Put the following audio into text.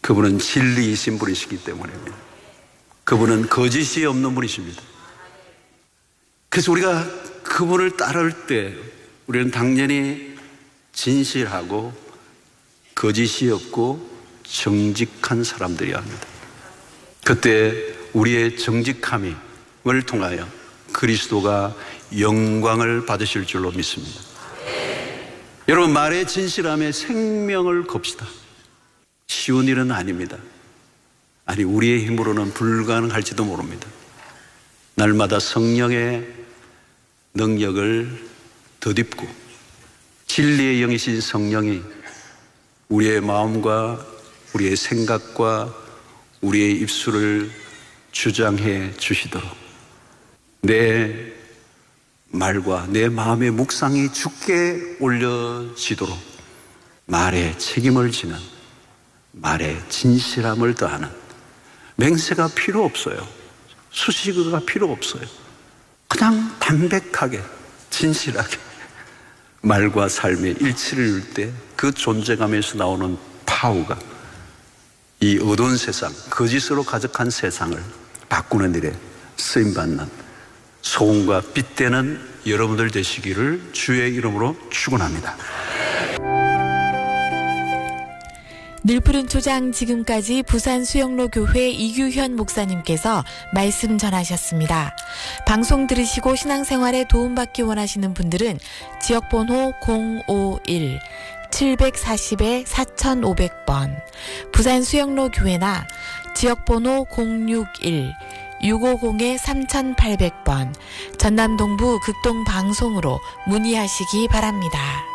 그분은 진리이신 분이시기 때문입니다. 그분은 거짓이 없는 분이십니다. 그래서 우리가 그분을 따를 때 우리는 당연히 진실하고 거짓이 없고 정직한 사람들이어야 합니다. 그때 우리의 정직함을 통하여 그리스도가 영광을 받으실 줄로 믿습니다. 여러분, 말의 진실함에 생명을 겁시다. 쉬운 일은 아닙니다. 아니, 우리의 힘으로는 불가능할지도 모릅니다. 날마다 성령의 능력을 덧입고 진리의 영이신 성령이 우리의 마음과 우리의 생각과 우리의 입술을 주장해 주시도록 내 말과 내 마음의 묵상이 주께 올려지도록 말에 책임을 지는, 말에 진실함을 더하는 맹세가 필요 없어요. 수식어가 필요 없어요. 그냥 담백하게 진실하게 말과 삶의 일치를 이룰 때 그 존재감에서 나오는 파워가 이 어두운 세상, 거짓으로 가득한 세상을 바꾸는 일에 쓰임받는 소금과 빛 되는 여러분들 되시기를 주의 이름으로 축원합니다. 늘푸른 초장, 지금까지 부산 수영로 교회 이규현 목사님께서 말씀 전하셨습니다. 방송 들으시고 신앙생활에 도움받기 원하시는 분들은 지역번호 051-740-4500번 부산 수영로 교회나 지역번호 061-650-3800번 전남동부 극동방송으로 문의하시기 바랍니다.